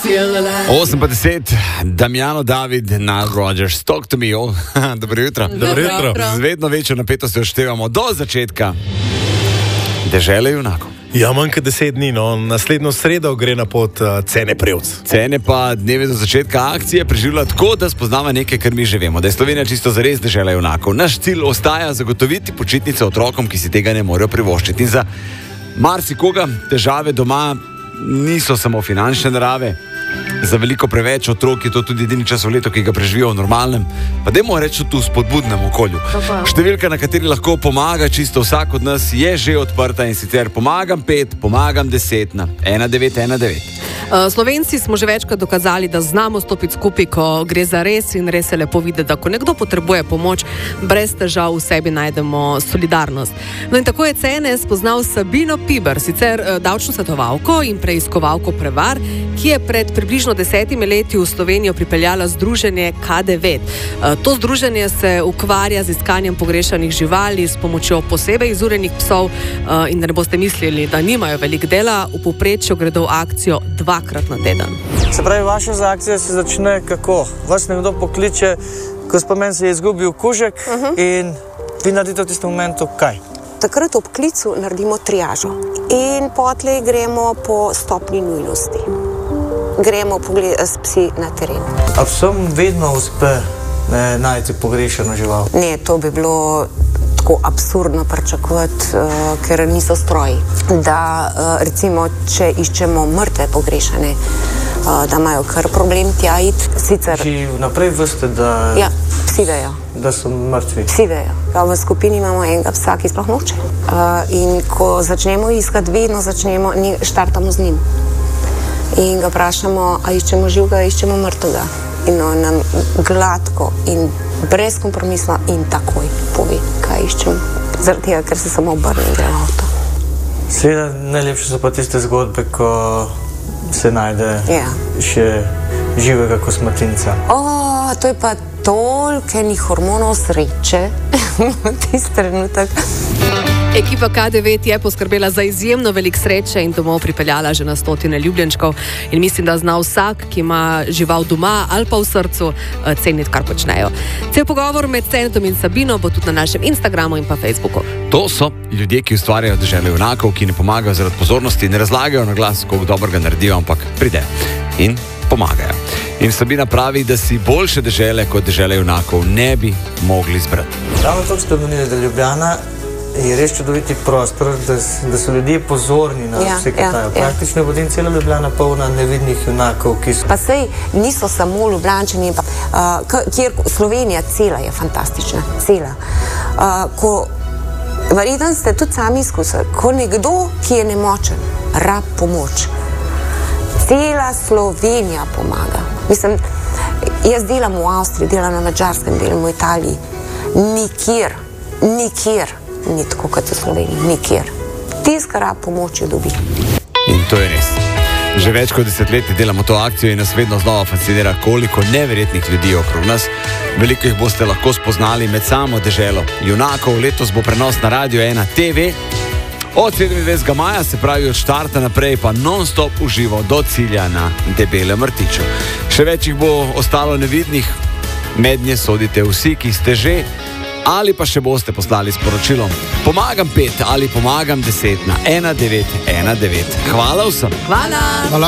8:10, Damjano, David, Nile Rodgers, Talk to me, dobro jutro. Dobro jutro. Z vedno večjo napetostjo števamo do začetka Dežele junakov. Ja, manj kot 10 dni, no. Naslednjo sredo gre na pot Cene Prevc. Cene pa dneve do začetka akcije preživlja tako, da spoznava nekaj, kar mi že vemo, da je Slovenija čisto zares dežela junakov. Naš cilj ostaja zagotoviti počitnice otrokom, ki si tega ne morejo privoščiti. In za marsikoga težave doma niso samo finančne narave. Za veliko preveč otrok je to tudi edini čas v letu, ki ga preživijo v normalnem, pa dajmo reči tu spodbudnem okolju. Številka, na kateri lahko pomaga čisto vsak od nas, je že odprta, in sicer pomagam 5, pomagam 10 na 1919. Slovenci smo že večkrat dokazali, da znamo stopiti skupaj, ko gre za res, in res je lepo videti, da ko nekdo potrebuje pomoč, brez težav v sebi najdemo solidarnost. No in tako je Cene spoznal Sabino Piber, sicer davčno svetovalko in preiskovalko prevar, ki je pred približno 10 leti v Slovenijo pripeljala združenje K9. To združenje se ukvarja z iskanjem pogrešanih živali s pomočjo posebej izurenih psov, in da ne boste mislili, da nimajo veliko dela, v povprečju gredo v akcijo 2-krat na teden. Se pravi, vaša akcija se začne kako? Vas nekdo pokliče, ko spomen se je izgubil kužek, in vi naredite v tistem momentu kaj? Takrat ob klicu naredimo triažo in potlej gremo po stopni nujnosti. Gremo s psi na teren. A psom vedno uspe najti pogrešano žival? Ne, to bi bilo tako absurdno pričakovati, ker niso stroji. Da recimo, če iščemo mrtve pogrešane, da imajo kar problem tja iti. Sicer... Či vnaprej veste, da... Ja, psi vejo. Da so mrtvi? Psi vejo. Ja, v skupini imamo enega psa, ki sploh noče. In ko začnemo iskati, vedno štartamo z njim. In ga vprašamo, a iščemo živega, a iščemo mrtvega. In on nam gladko in brez kompromisla in takoj pove, kaj iščemo. Zaradi tega, ker se samo obrne in gre v avto. Seveda, najlepše so pa tiste zgodbe, ko se najde še živega kosmatinca. To je pa toliko enih hormonov sreče v tisti trenutek. Ekipa K9 je poskrbela za izjemno veliko sreče in domov pripeljala že na stotine ljubljenčkov. In mislim, da zna vsak, ki ima žival doma ali pa v srcu, ceniti, kar počnejo. Cel pogovor med Cenetom in Sabino bo tudi na našem Instagramu in pa Facebooku. To so ljudje, ki ustvarjajo dežele junakov, ki ne pomagajo zaradi pozornosti, ne razlagajo na glas, koliko dobrega naredijo, ampak pridejo in pomagajo. In Sabina pravi, da si boljše dežele kot dežele junakov ne bi mogli zbrati. Ravno to ste omenili, da Ljubljana je res čudoviti prostor, da so ljudje pozorni na vse, kaj tajo. Praktično je potem cela Ljubljana polna nevidnih junakov, ki so... Pa sej niso samo Ljubljančani, kjer Slovenija cela je fantastična, cela. Verjetno ste tudi sami izkusili, ko nekdo, ki je nemočen, rab pomoč, cela Slovenija pomaga. Mislim, jaz delam v Avstriji, delam na Madžarskem, delam v Italiji. Nikjer ni tako kot v Sloveniji, nikjer. Tiskar rab pomoč jo dobi. In to je res. Že več kot 10 let delamo to akcijo in nas vedno znova fascinira, koliko neverjetnih ljudi okrog nas. Veliko jih boste lahko spoznali med samo deželo junakov. Letos bo prenos na Radio 1 TV. Od 27. maja, se pravi od štarta naprej, pa non-stop uživo do cilja na Debelem rtiču. Še več jih bo ostalo nevidnih, mednje sodite vsi, ki ste že ali pa še boste poslali sporočilom pomagam 5 ali pomagam 10 na 1919. Hvala vsem. Hvala.